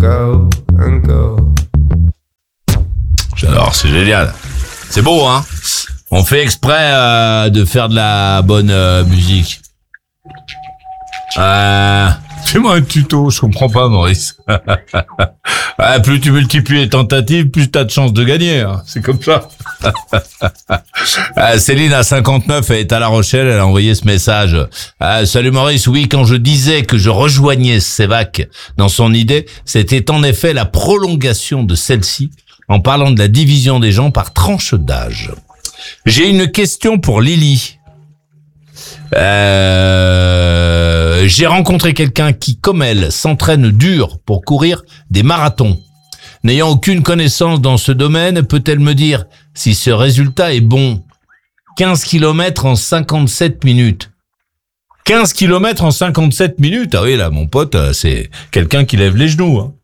go and go. J'adore, c'est génial. C'est beau, hein? On fait exprès de faire de la bonne musique. Fais-moi un tuto, je comprends pas, Maurice. Plus tu multiplies les tentatives, plus t'as de chances de gagner. Hein. C'est comme ça. Céline à 59, elle est à La Rochelle, elle a envoyé ce message. Salut Maurice, oui, quand je disais que je rejoignais Sévac dans son idée, c'était en effet la prolongation de celle-ci en parlant de la division des gens par tranche d'âge. J'ai une question pour Lily. J'ai rencontré quelqu'un qui, comme elle, s'entraîne dur pour courir des marathons. N'ayant aucune connaissance dans ce domaine, peut-elle me dire si ce résultat est bon? 15 km en 57 minutes. 15 km en 57 minutes? Ah oui, là, mon pote, c'est quelqu'un qui lève les genoux. Hein.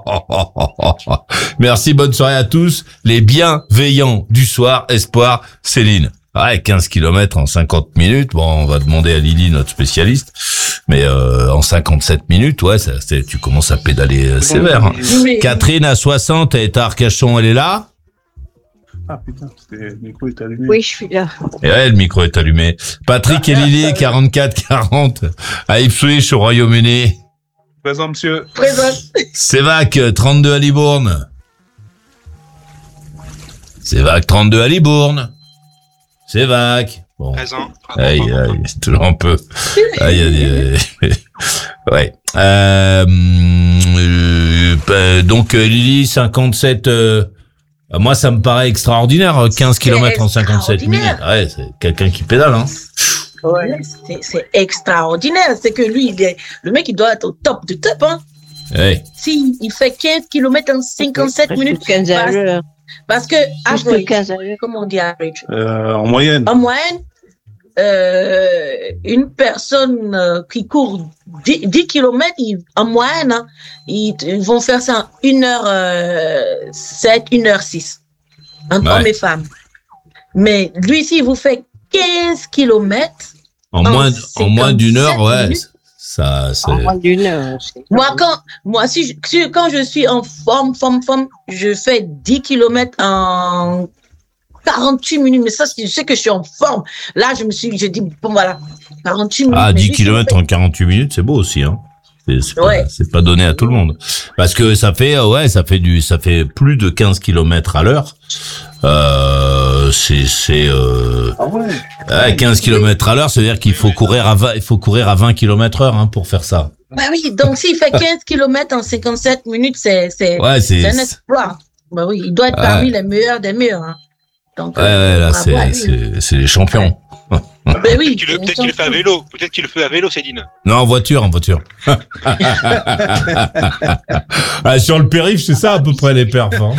Merci, bonne soirée à tous. Les bienveillants du soir, Espoir, Céline. Ouais, 15 km en 50 minutes. Bon, on va demander à Lily, notre spécialiste. Mais en 57 minutes, ouais, tu commences à pédaler sévère. Hein. Catherine à 60, elle est à Arcachon, elle est là. Ah putain, le micro est allumé. Oui, je suis là. Et ouais, le micro est allumé. Patrick et Lily, 44-40, à Ipswich, au Royaume-Uni. Présent, monsieur. Présent. Sévac, 32 à Libourne. Sévac, 32 à Libourne. Sévac. Bon. Présent. Aïe, c'est toujours un peu. Aïe, ouais. Donc, Lily, 57, moi, ça me paraît extraordinaire, 15 km en 57 minutes. Ouais, c'est quelqu'un qui pédale, hein. Ouais, c'est extraordinaire. C'est que lui, le mec, il doit être au top du top, hein. Ouais. Si, il fait 15 km en 57 minutes. 15 à l'heure. Parce que, comment on dit average? En moyenne. En moyenne, une personne qui court 10 km, en moyenne, hein, ils vont faire ça en 1h07, 1h06. Hommes et femmes. Mais lui, s'il vous fait 15 km. En moins d'une heure, ouais. Minutes, ça, c'est. En moins d'une heure. Quand je suis en forme, je fais 10 km en 48 minutes. Mais ça, je sais que je suis en forme. Là, j'ai dit, bon, voilà, 48 minutes. Ah, 10 km en 48 minutes, c'est beau aussi, hein. C'est pas donné à tout le monde. Parce que ça fait plus de 15 km à l'heure. 15 km à l'heure, c'est-à-dire qu'il faut courir à 20 km heure, hein, pour faire ça. Bah oui, donc s'il fait 15 km en 57 minutes, c'est un exploit. Bah oui, il doit être parmi les meilleurs des meilleurs, hein. Donc, là, c'est les champions. Ben oui, peut-être qu'il le fait à vélo. Peut-être qu'il le fait à vélo, Céline. Non, en voiture. Sur le périph', c'est ça à peu près les perfs. Hein.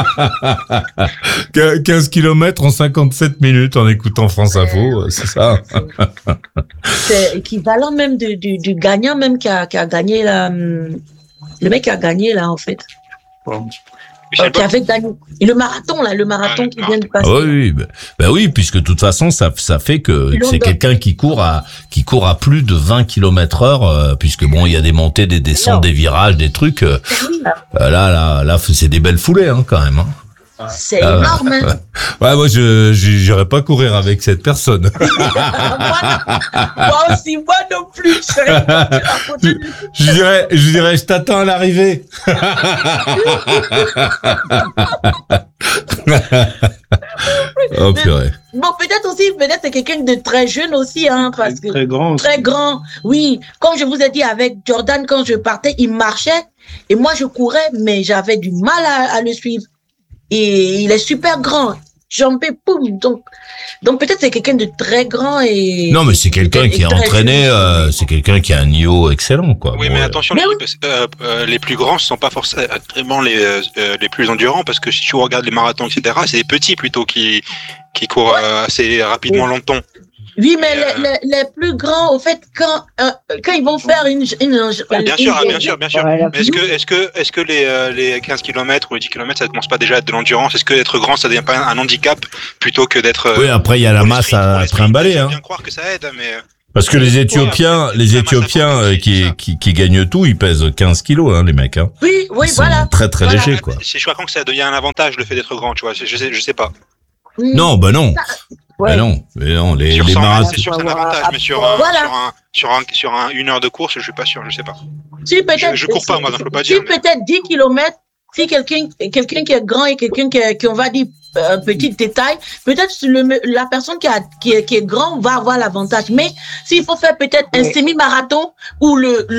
15 km en 57 minutes en écoutant France Info, c'est ça. C'est équivalent même du gagnant même qui a gagné là. Le mec qui a gagné là en fait. Bon. Qui avait gagné le marathon qui vient de passer. Oui, puisque de toute façon, ça fait que c'est quelqu'un qui court à plus de 20 km heure, puisque bon, il y a des montées, des descentes, des virages, des trucs. Là, c'est des belles foulées, hein, quand même, hein. C'est énorme, hein. Ouais, moi, j'irais pas courir avec cette personne. Moi aussi, moi non plus. Je dirais, je t'attends à l'arrivée. Oh, purée. Bon, peut-être c'est quelqu'un de très jeune aussi, hein, parce que très grand. Oui, comme je vous ai dit avec Jordan, quand je partais, il marchait et moi je courais, mais j'avais du mal à le suivre. Et il est super grand. Jambé, poum. Donc peut-être c'est quelqu'un de très grand et. Non, mais c'est quelqu'un qui est entraîné, c'est quelqu'un qui a un niveau excellent, quoi. Oui, mais attention, les plus grands ne sont pas forcément les plus endurants, parce que si tu regardes les marathons, etc., c'est les petits plutôt qui courent assez rapidement longtemps. Oui, mais les plus grands, au fait, quand ils vont faire une bien sûr. Est-ce que les 15 km ou les 10 km, ça ne commence pas déjà à être de l'endurance? Est-ce que être grand, ça devient pas un handicap plutôt que d'être... Oui, après, il y a la masse à trimballer, hein. Je bien croire que ça aide, mais... Parce que les Éthiopiens qui gagnent tout, ils pèsent 15 kilos, hein, les mecs, hein. Oui, Ils sont voilà. très, très Voilà. légers, quoi. Je crois que ça devient un avantage le fait d'être grand, tu vois. Je sais pas. Non, bah non. Ouais. Bah non, les Sur 100 mètres, marathons. c'est sûr que c'est un avantage, mais sur une heure de course, je suis pas sûr, je sais pas. Si peut-être. Je cours pas, moi, donc je peux pas Si dire. peut-être 10 kilomètres, si quelqu'un qui est grand et quelqu'un qui on va dire petite détail, peut-être la personne qui est grand va avoir l'avantage. Mais s'il faut faire peut-être un semi-marathon ou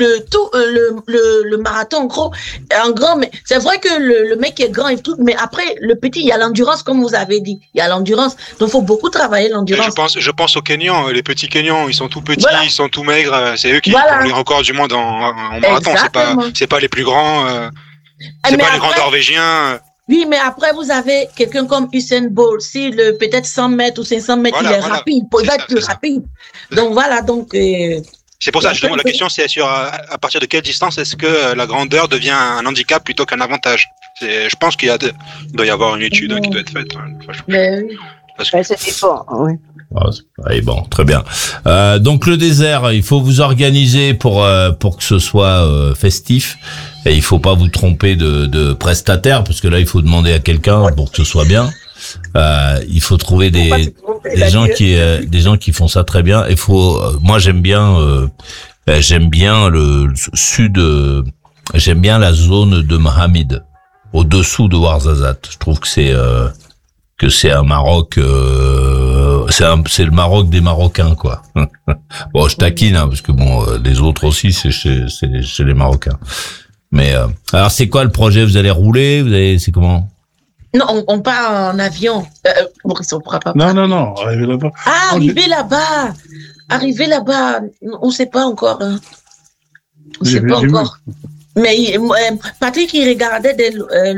le marathon en gros, mais c'est vrai que le mec qui est grand et tout, mais après le petit, il y a l'endurance comme vous avez dit, il y a l'endurance. Donc faut beaucoup travailler l'endurance. Je pense aux Kenyans, les petits Kenyans, ils sont tout petits, Voilà. ils sont tout maigres, c'est eux qui Voilà. ont les records du monde en marathon, c'est pas les plus grands, c'est Mais pas les grands après- Norvégiens. Oui, mais après, vous avez quelqu'un comme Usain Bolt. Si peut-être 100 mètres ou 500 mètres, il est rapide. Il va être plus rapide. Donc, voilà. Donc, c'est pour ça, justement, la question, c'est à partir de quelle distance est-ce que la grandeur devient un handicap plutôt qu'un avantage? Je pense qu'il doit y avoir une étude qui doit être faite. mais oui. C'est fort, oui. Allez, bon, très bien. Donc le désert, il faut vous organiser pour que ce soit festif. Et il faut pas vous tromper de prestataire, parce que là, il faut demander à quelqu'un pour que ce soit bien. Il faut trouver des gens qui font ça très bien. Il faut, moi, j'aime bien le sud, j'aime bien la zone de Mohamed, au-dessous de Ouarzazate. Je trouve que c'est un Maroc, c'est le Maroc des Marocains, quoi. Bon, je taquine, hein, parce que bon, les autres aussi, c'est chez les Marocains. Mais alors, c'est quoi le projet? Vous allez rouler? C'est comment? Non, on part en avion. Maurice, on pourra pas. Non, arriver là-bas. Ah, arriver là-bas. On sait pas encore. Hein. On sait pas encore. Mais Patrick, il regardait des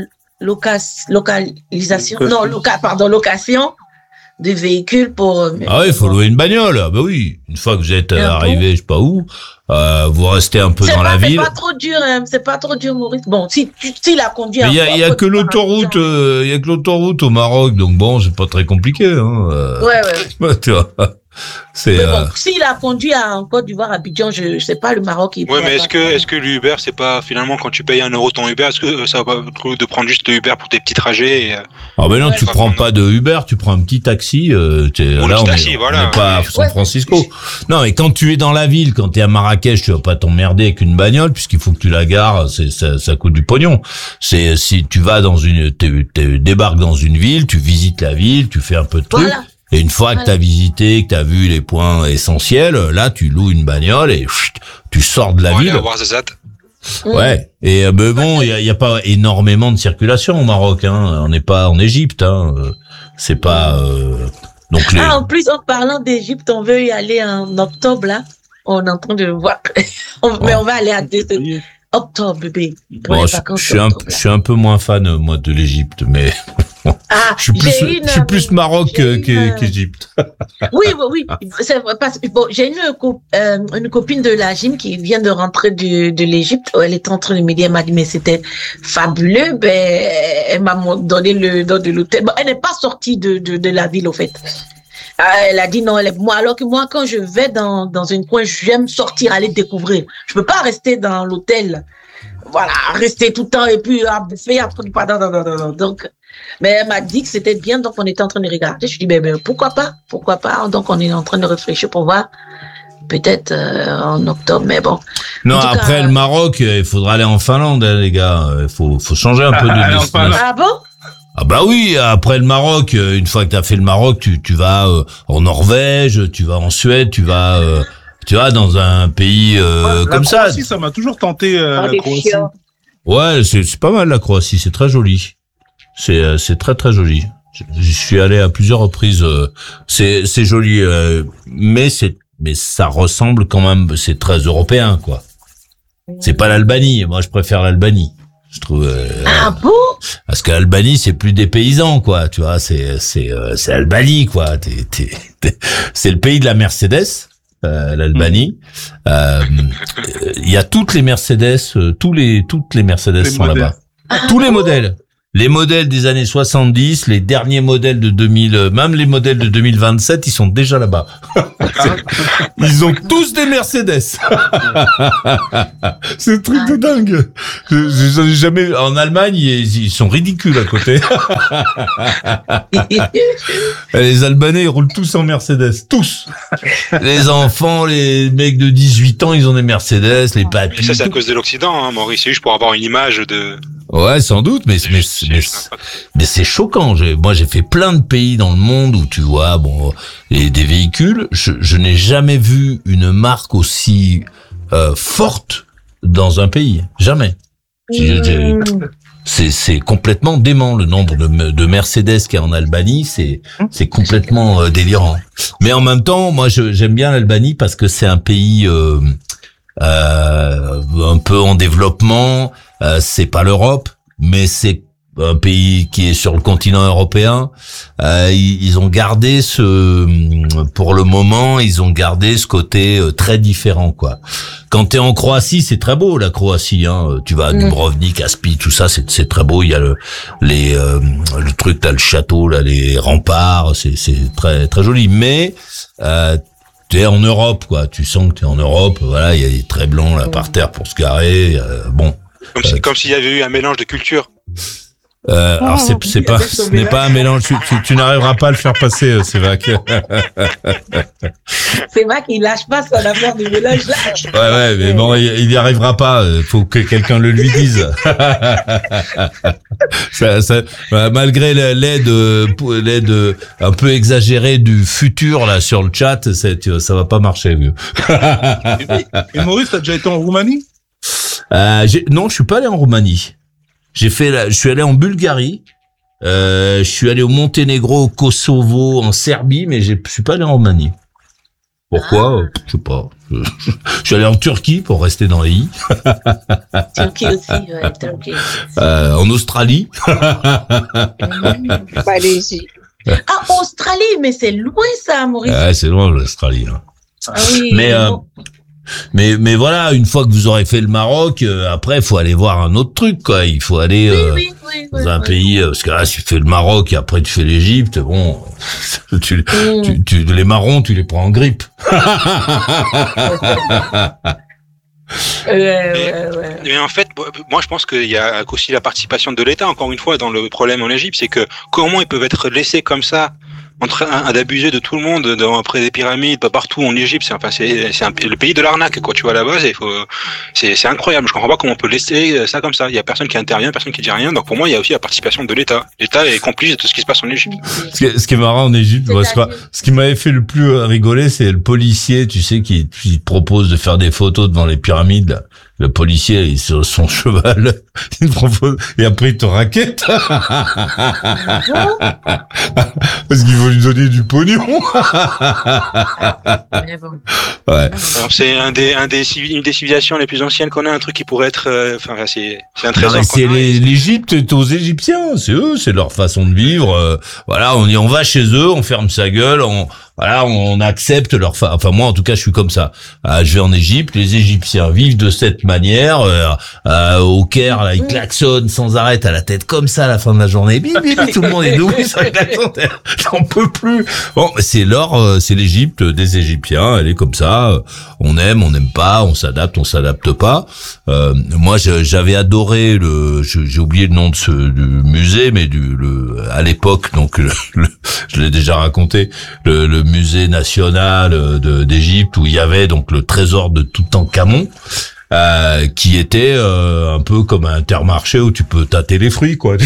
localisations. Non, location de véhicules pour. Ah oui, il faut louer une bagnole. Ah bah oui. Une fois que vous êtes arrivé, je sais pas où, vous restez un peu dans la ville. C'est pas trop dur, hein. C'est pas trop dur, Maurice. Bon, si la conduit. Il y a que l'autoroute, il y a que l'autoroute au Maroc, donc bon, c'est pas très compliqué, hein. Ouais. Tu vois. Mais bon, s'il a conduit en Côte d'Ivoire, à Abidjan, je sais pas, le Maroc. Ouais, mais est-ce que l'Uber, c'est pas finalement quand tu payes 1 euro ton Uber, est-ce que ça va pas trop de prendre juste le Uber pour tes petits trajets Ah ben non, tu prends pas de Uber, tu prends un petit taxi. Là, on n'est pas à San Francisco. Non, mais quand tu es dans la ville, quand tu es à Marrakech, tu vas pas t'emmerder avec une bagnole puisqu'il faut que tu la gares. Ça coûte du pognon. C'est si tu vas débarques dans une ville, tu visites la ville, tu fais un peu de trucs. Et une fois que t'as visité, que t'as vu les points essentiels, là, tu loues une bagnole et tu sors de la ville. Ouais. Et mais bon, il y a pas énormément de circulation au Maroc. Hein. On n'est pas en Égypte. Hein. C'est pas. Donc en plus, en parlant d'Égypte, on veut y aller en octobre là. On est en train de voir. Mais on va aller à octobre, bébé. Bon, je suis un peu moins fan moi de l'Égypte, mais. Je suis plus Maroc qu'Égypte. Oui. C'est vrai, parce que j'ai une copine de la gym qui vient de rentrer de l'Égypte. Elle est en train de me dire, elle m'a dit, mais c'était fabuleux. Ben, elle m'a donné le nom de l'hôtel. Bon, elle n'est pas sortie de la ville, au fait. Elle a dit non, alors que moi, quand je vais dans un coin, j'aime sortir, aller découvrir. Je peux pas rester dans l'hôtel. Voilà, rester tout le temps et puis à bouffer, non. Donc, mais elle m'a dit que c'était bien, donc on était en train de regarder. Je dis, ben pourquoi pas. Donc on est en train de réfléchir pour voir, peut-être en octobre, mais bon. Non, après le Maroc, il faudra aller en Finlande, hein, les gars. Il faut changer un peu de destination. Ah bon? Ah bah oui, après le Maroc, une fois que t'as fait le Maroc, tu vas en Norvège, tu vas en Suède, tu vas dans un pays comme ça. La Croatie, ça m'a toujours tenté, la Croatie. Ouais, c'est pas mal la Croatie, c'est très joli. C'est très très joli. Je suis allé à plusieurs reprises. C'est joli, mais ça ressemble quand même. C'est très européen, quoi. C'est pas l'Albanie. Moi, je préfère l'Albanie. Je trouve. Ah bon? Parce que l'Albanie, c'est plus des paysans, quoi. Tu vois, c'est l'Albanie, quoi. C'est le pays de la Mercedes. L'Albanie. Il y a toutes les Mercedes, toutes les Mercedes sont là-bas. Tous les modèles. les modèles des années 70, les derniers modèles de 2000, même les modèles de 2027, ils sont déjà là-bas. Ils ont tous des Mercedes. C'est un truc de dingue. J'en ai jamais, en Allemagne, ils sont ridicules à côté. Les Albanais, ils roulent tous en Mercedes. Tous. Les enfants, les mecs de 18 ans, ils ont des Mercedes, les papis. Ça, c'est à cause de l'Occident, hein, Maurice. C'est juste pour avoir une image de... Ouais, sans doute, mais c'est choquant. Moi, j'ai fait plein de pays dans le monde où tu vois, des véhicules. Je n'ai jamais vu une marque aussi forte dans un pays. Jamais. C'est complètement dément le nombre de Mercedes qu'il y a en Albanie. C'est complètement délirant. Mais en même temps, moi, j'aime bien l'Albanie parce que c'est un pays un peu en développement. C'est pas l'Europe, mais c'est un pays qui est sur le continent européen. Ils ont gardé pour le moment, ils ont gardé ce côté très différent, quoi. Quand t'es en Croatie, c'est très beau, la Croatie, hein. Tu vas à Dubrovnik, à Split, tout ça, c'est très beau. Il y a le truc, t'as le château, là, les remparts, c'est très, très joli. Mais, t'es en Europe, quoi. Tu sens que t'es en Europe. Voilà, il y a des traits blancs, là, par terre pour se garer. Comme s'il y avait eu un mélange de culture. Alors ce n'est pas un mélange. Tu n'arriveras pas à le faire passer, Sévac. Sévac, il lâche pas son affaire de mélange là. Ouais, mais bon, il n'y arrivera pas. Faut que quelqu'un le lui dise. Malgré l'aide un peu exagérée du futur là sur le chat, ça va pas marcher, vieux. Et Maurice, t'as déjà été en Roumanie? Non, je suis pas allé en Roumanie. Je suis allé en Bulgarie, je suis allé au Monténégro, au Kosovo, en Serbie, mais je suis pas allé en Roumanie. Pourquoi? Je sais pas. Je suis allé en Turquie pour rester dans les i. Turquie aussi, ouais, Turquie. En Australie. Malaisie. Australie, mais c'est loin ça, Maurice. C'est loin l'Australie. Hein. Ah oui. Mais voilà, une fois que vous aurez fait le Maroc, après, il faut aller voir un autre truc, quoi. Il faut aller dans un pays, parce que là, si tu fais le Maroc et après tu fais l'Égypte, bon, les marrons, tu les prends en grippe. Mais en fait, moi, je pense qu'il y a aussi la participation de l'État, encore une fois, dans le problème en Égypte, c'est que comment ils peuvent être laissés comme ça, en train d'abuser de tout le monde près des pyramides, pas partout en Égypte. C'est le pays de l'arnaque, quoi. Tu vois, là-bas, c'est incroyable. Je comprends pas comment on peut laisser ça comme ça. Il y a personne qui intervient, personne qui dit rien. Donc pour moi, il y a aussi la participation de l'État. L'État est complice de tout ce qui se passe en Égypte. Ce qui est marrant en Égypte, ce qui m'avait fait le plus rigoler, c'est le policier, tu sais, qui propose de faire des photos devant les pyramides, là. Le policier, il est sur son cheval, il propose, et après il te raquette. Parce qu'il faut lui donner du pognon. Ouais. Alors c'est une des civilisations les plus anciennes qu'on a, un truc qui pourrait être, c'est un trésor. C'est l'Égypte est aux Égyptiens, c'est eux, c'est leur façon de vivre. Voilà, on va chez eux, on ferme sa gueule, on accepte enfin moi en tout cas je suis comme ça. Je vais en Égypte, les Égyptiens vivent de cette manière. Au Caire, là, ils klaxonnent sans arrêt à la tête comme ça à la fin de la journée. Bim, bim, tout le monde est debout, ça klaxonne. J'en peux plus. Bon, c'est l'Égypte des Égyptiens. Elle est comme ça. On aime, on n'aime pas, on s'adapte pas. Moi, j'avais adoré j'ai oublié le nom du musée, mais à l'époque, donc je l'ai déjà raconté, le musée national d'Égypte où il y avait donc le trésor de Toutankhamon. Qui était un peu comme un Intermarché où tu peux tâter les fruits, quoi.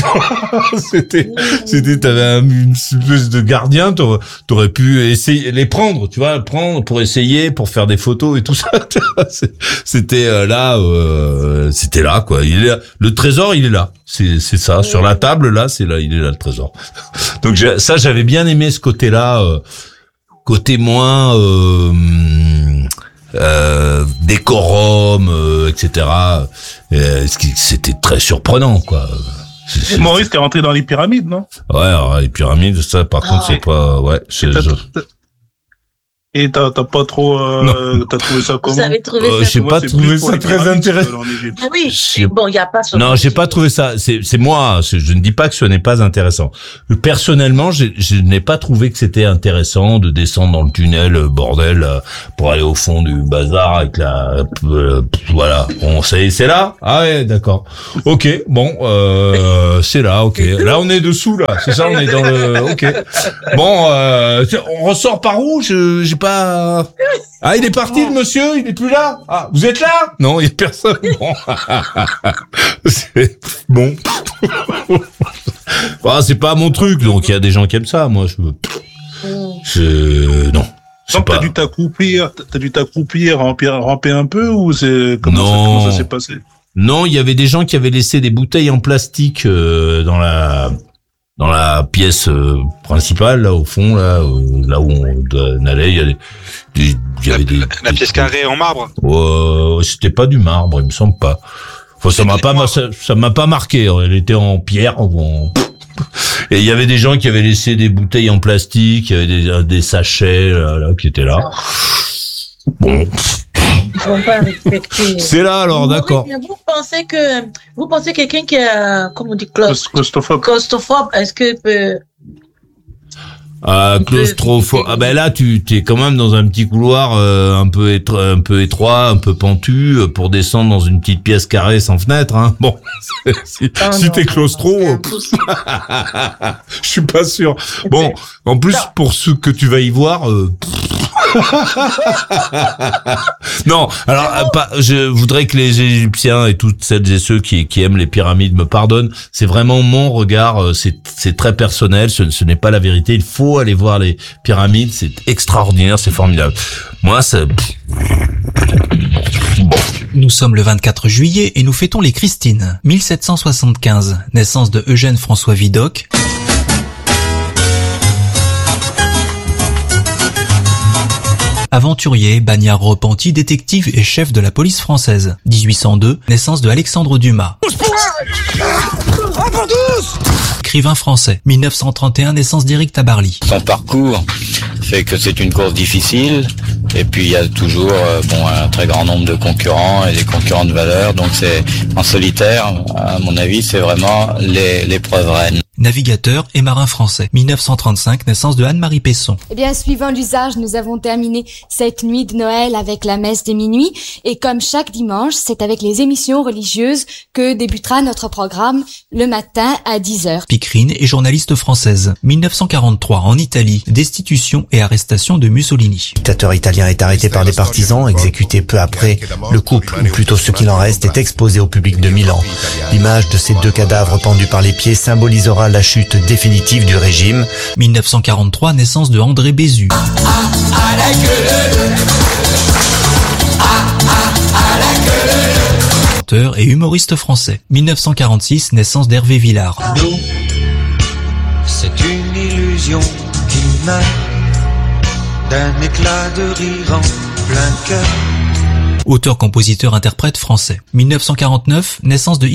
T'avais une espèce de gardien, t'aurais pu essayer les prendre, tu vois, pour essayer, pour faire des photos et tout ça. C'était là, quoi. Le trésor, il est là. C'est ça, sur la table là, c'est là, il est là le trésor. Donc j'avais bien aimé ce côté-là, côté moins décorum, etc. C'était très surprenant, quoi. Maurice, t'es rentré dans les pyramides, non? Ouais, alors les pyramides, ça, par contre, c'est pas, ouais, Et t'as pas trop, t'as trouvé ça comment? Vous avez trouvé ça j'ai pas trouvé ça très intéressant. Oui, bon, il y a pas ça. Non, j'ai pas trouvé ça. C'est moi. Je ne dis pas que ce n'est pas intéressant. Personnellement, je n'ai pas trouvé que c'était intéressant de descendre dans le tunnel, bordel, pour aller au fond du bazar avec la, voilà. Bon, c'est là. Ah ouais, d'accord. Ok, bon, c'est là. Ok. Là, on est dessous là. C'est ça, on est dans le. Ok. Bon, on ressort par où? J'ai pas. Ah, il est parti, le monsieur. Il est plus là. Ah, vous êtes là? Non, il y a personne. Bon. Bon. Bah, c'est pas mon truc, donc il y a des gens qui aiment ça. Moi, non. Donc t'as dû t'accroupir, ramper un peu, ou c'est comment ça s'est passé? Non, il y avait des gens qui avaient laissé des bouteilles en plastique dans la pièce principale, là au fond, là où on allait. Il y avait la pièce carrée en marbre. C'était pas du marbre, il me semble pas. Enfin, ça m'a pas marqué. Elle était en pierre. Et il y avait des gens qui avaient laissé des bouteilles en plastique, il y avait des sachets là qui étaient là. Bon. Ils vont pas respecter. C'est là alors, d'accord. Vous pensez quelqu'un qui a, comment on dit, claustrophobe, est-ce que peut... claustrophobe. Ah ben là, t'es quand même dans un petit couloir un peu étroit, un peu pentu pour descendre dans une petite pièce carrée sans fenêtre. Hein. Bon, si t'es claustro, je suis pas sûr. Bon, en plus pour ce que tu vas y voir. Non, alors je voudrais que les Égyptiens et toutes celles et ceux qui aiment les pyramides me pardonnent. C'est vraiment mon regard, c'est très personnel. Ce n'est pas la vérité. Il faut aller voir les pyramides, c'est extraordinaire, c'est formidable. Moi, ça. Nous sommes le 24 juillet et nous fêtons les Christines. 1775, naissance de Eugène François Vidocq. Aventurier, bagnard repenti, détective et chef de la police française. 1802, naissance de Alexandre Dumas. Écrivain français. 1931, naissance d'Éric Tabarly. Son parcours fait que c'est une course difficile, et puis il y a toujours un très grand nombre de concurrents et des concurrents de valeur, donc c'est en solitaire, à mon avis, c'est vraiment l'épreuve reine. Navigateur et marin français. 1935, naissance de Anne-Marie Pesson. Eh bien, suivant l'usage, nous avons terminé cette nuit de Noël avec la messe de minuit. Et comme chaque dimanche, c'est avec les émissions religieuses que débutera notre programme le matin à 10h. Picrine est journaliste française. 1943, en Italie, destitution et arrestation de Mussolini. Le dictateur italien est arrêté par des partisans, exécuté peu après. Le couple, ou plutôt ce qu'il en reste, est exposé au public de Milan. L'image de ces deux cadavres pendus par les pieds symbolisera la chute définitive du régime. 1943, naissance de André Bézu. Chanteur et humoriste français. 1946, naissance d'Hervé Villard. Nous, c'est une illusion qui naît d'un éclat de rire en plein cœur. Auteur, compositeur, interprète français. 1949, naissance de